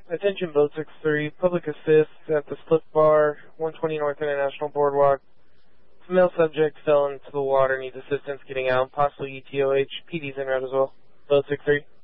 Attention Boat 6-3, public assist at the slip bar, 120 North International Boardwalk. Male subject fell into the water, needs assistance getting out, possibly ETOH. PD's en route as well. Boat 6-3.